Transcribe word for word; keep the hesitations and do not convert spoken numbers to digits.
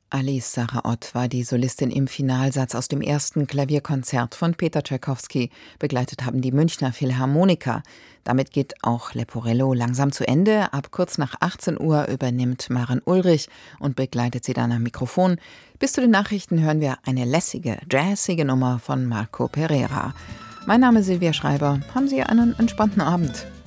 Alice Sarah Ott war die Solistin im Finalsatz aus dem ersten Klavierkonzert von Peter Tschaikowski. Begleitet haben die Münchner Philharmoniker. Damit geht auch Leporello langsam zu Ende. Ab kurz nach achtzehn Uhr übernimmt Maren Ulrich und begleitet sie dann am Mikrofon. Bis zu den Nachrichten hören wir eine lässige, jazzige Nummer von Marco Pereira. Mein Name ist Silvia Schreiber. Haben Sie einen entspannten Abend.